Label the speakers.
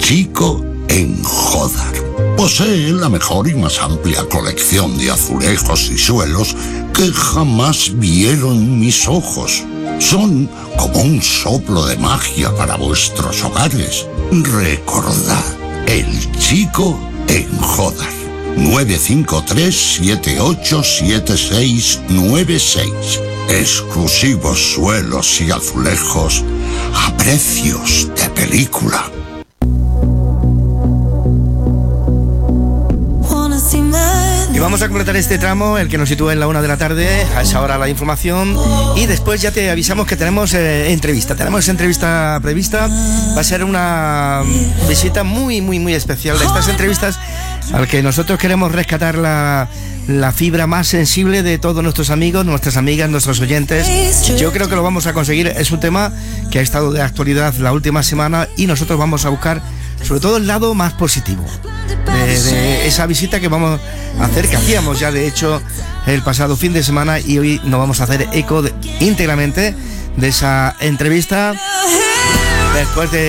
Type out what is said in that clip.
Speaker 1: Chico en Jódar. Posee la mejor y más amplia colección de azulejos y suelos que jamás vieron mis ojos. Son como un soplo de magia para vuestros hogares. Recordad, El Chico en Jódar. 953-787696. Exclusivos suelos y azulejos a precios de película.
Speaker 2: Y vamos a completar este tramo, el que nos sitúa en la 1 de la tarde, a esa hora la información, y después ya te avisamos que tenemos entrevista. Tenemos entrevista prevista, va a ser una visita muy especial de estas entrevistas, al que nosotros queremos rescatar la fibra más sensible de todos nuestros amigos, nuestras amigas, nuestros oyentes. Yo creo que lo vamos a conseguir. Es un tema que ha estado de actualidad la última semana y nosotros vamos a buscar sobre todo el lado más positivo de esa visita que vamos a hacer, que hacíamos ya de hecho el pasado fin de semana, y hoy nos vamos a hacer eco íntegramente de esa entrevista después de